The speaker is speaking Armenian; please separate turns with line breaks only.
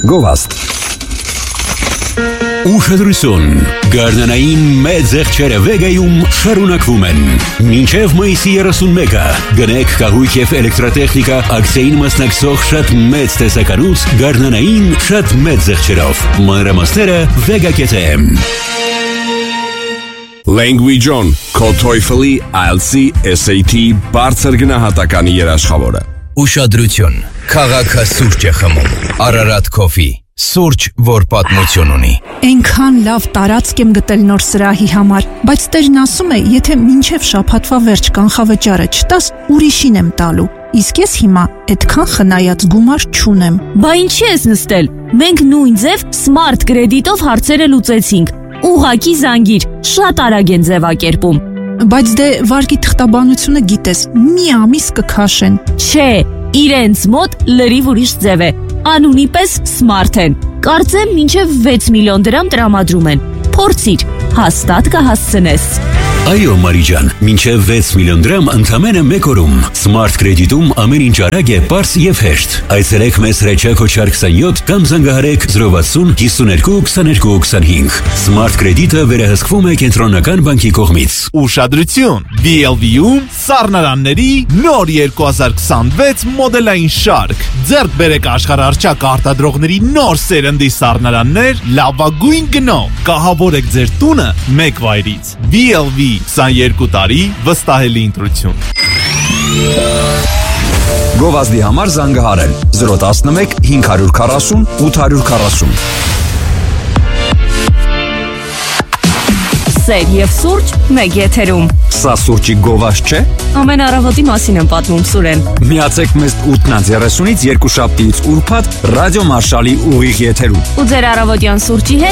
Գովազդ։
Ուշադրություն, գարնանային մեծ եղջերը Վեգայում շարունակվում են։ Մինչև մայիսի 31-ը գնեք կահույք և էլեկտրատեխնիկա ակցիային մասնակցող շատ մեծ տեսականուց գարնանային շատ մեծ եղջերով։ Մանրամասները Vega.am։
Language On, քո TOEFL-ի, IELTS-ի, SAT բարձր գնահատականի երաշխավորը։
Ուշադրություն, քաղաքը սուրճ է խմում, Ararat Coffee, սուրճ, որ պատմություն ունի։
Այնքան լավ տարածք եմ գտել նոր սրահի համար, բայց տերն ասում է, եթե մինչև շաբաթվա վերջ կանխավճարը չտաս, ուրիշին եմ տալու։ Իսկ ես հիմա այդքան խնայած գումար չունեմ։
Բա ինչի ես նստել։ Մենք նույն ձև Smart Credit-ով հարցերը լուծեցինք։ Ուղղակի զանգիր, շատ արագ են ձևակերպում։
Բայց դե վարկի թղթաբանությունը գիտես, մի ամիս կքաշեն։
Չէ, իրենց մոտ լրիվ ուրիշ ձև է։ Անունի պես Smart են։ Կարծեմ մինչև 6 միլիոն դրամ տրամադրում են։ Փորձիր, հաստատ կհասցնես։
Այո, Մարիջան, մինչև 6 միլիոն դրամ ընդամենը մեկ օրում։ Smart Credit-ում ամեն ինչ արագ է, պարզ և հեշտ։ Այցելեք մեզ հրեչակ հոչար 27 կամ զանգահարեք 060 52 22 25։ Smart Credit-ը վերահսկվում է Կենտրոնական բանկի կողմից։
Ուշադրություն, BLV-ում սառնարանների նոր 2026 մոդելային շարք։ Ձեռք բերեք աշխարհառչակ արտադրողների նոր սերնդի սառնարաններ լավագույն գնով։ Կահավորեք ձեր տունը մեկ վայրից։ BLV 22 տարի վստահելի ընտրություն։
Գովազդի համար զանգահարել 011 540 840։
Սեր և սուրճ մեկ եթերում։
Սա սուրճի գովազդ չէ։
Ամեն առավոտի մասին եմ պատմում, Սուրեն։
Միացեք մեզ 8:30-ից 2 շաբթիից ուրբաթ ռադիո Մարշալի ուղիղ եթերում։
Ու ձեր առավոտյան սուրճի հետ